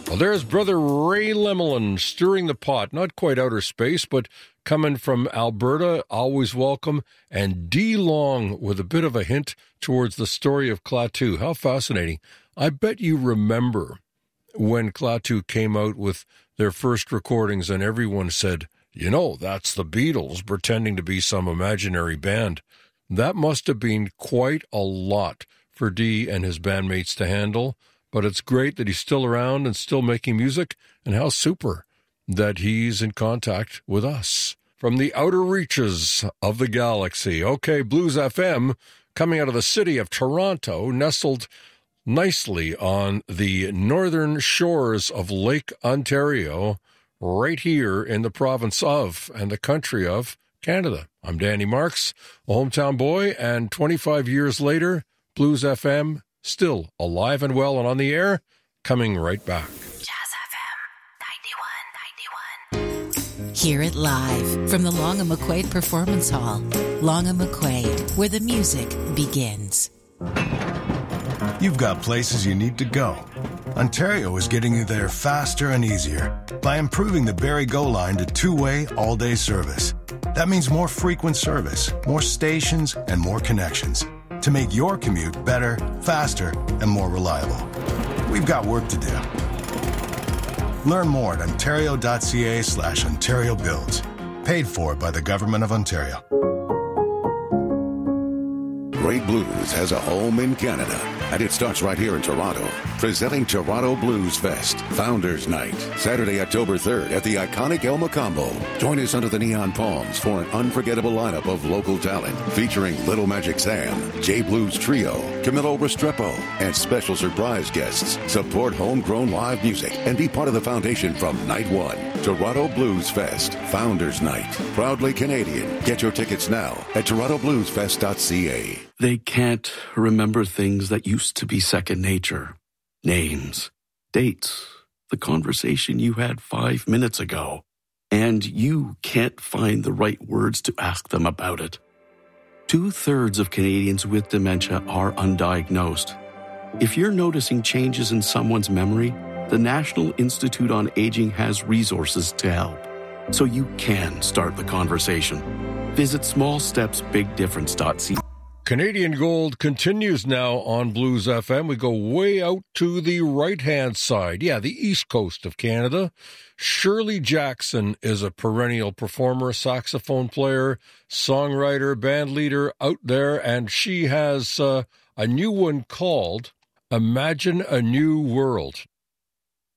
Well, there's Brother Ray Lemelin stirring the pot, not quite outer space, but coming from Alberta, always welcome, and D. Long with a bit of a hint towards the story of Klaatu. How fascinating. I bet you remember when Klaatu came out with their first recordings and everyone said, you know, that's the Beatles pretending to be some imaginary band. That must have been quite a lot for Dee and his bandmates to handle, but it's great that he's still around and still making music, and how super that he's in contact with us from the outer reaches of the galaxy. Okay, Blues FM, coming out of the city of Toronto, nestled nicely on the northern shores of Lake Ontario, right here in the province of and the country of Canada. I'm Danny Marks, a hometown boy, and 25 years later, Blues FM still alive and well and on the air, coming right back. Jazz FM 91.91. Hear it live from the Long and McQuaid Performance Hall. Long and McQuaid, where the music begins. You've got places you need to go. Ontario is getting you there faster and easier by improving the Barrie Go line to two-way, all-day service. That means more frequent service, more stations, and more connections to make your commute better, faster, and more reliable. We've got work to do. Learn more at ontario.ca/Ontario Builds. Paid for by the Government of Ontario. Great Blues has a home in Canada, and it starts right here in Toronto. Presenting Toronto Blues Fest, Founders Night, Saturday, October 3rd at the iconic El Macambo. Join us under the neon palms for an unforgettable lineup of local talent, featuring Little Magic Sam, J Blues Trio, Camilo Restrepo, and special surprise guests. Support homegrown live music and be part of the foundation from night one. Toronto Blues Fest, Founders Night. Proudly Canadian. Get your tickets now at torontobluesfest.ca. They can't remember things that used to be second nature. Names, dates, the conversation you had 5 minutes ago. And you can't find the right words to ask them about it. 2/3 of Canadians with dementia are undiagnosed. If you're noticing changes in someone's memory, the National Institute on Aging has resources to help, so you can start the conversation. Visit smallstepsbigdifference.ca. Canadian Gold continues now on Blues FM. We go way out to the right-hand side. Yeah, the east coast of Canada. Shirley Jackson is a perennial performer, saxophone player, songwriter, band leader out there, and she has a new one called Imagine a New World.